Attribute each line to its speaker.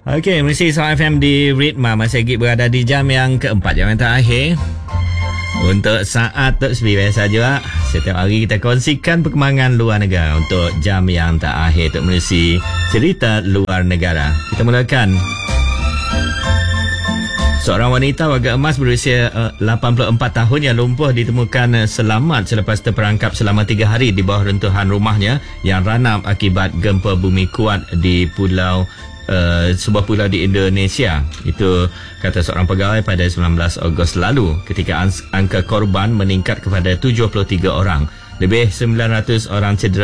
Speaker 1: Okey, mesti Sound FM di Ritma masih lagi berada di jam yang keempat, jam yang terakhir. Untuk saat tersebut biasa juga, setiap hari kita kongsikan perkembangan luar negara. Untuk jam yang terakhir untuk mengisi cerita luar negara, kita mulakan. Seorang wanita warga emas berusia 84 tahun yang lumpuh ditemukan selamat selepas terperangkap selama 3 hari di bawah runtuhan rumahnya yang ranam akibat gempa bumi kuat di sebuah pulau di Indonesia. Itu kata seorang pegawai pada 19 Ogos lalu, ketika angka korban meningkat kepada 73 orang. Lebih 900 orang cedera